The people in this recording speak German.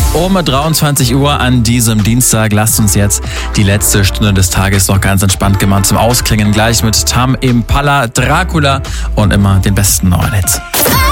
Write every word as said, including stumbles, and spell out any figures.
Um dreiundzwanzig Uhr an diesem Dienstag lasst uns jetzt die letzte Stunde des Tages noch ganz entspannt gemahnt zum Ausklingen. Gleich mit Tame Impala, Dracula und immer den besten neuen Hits.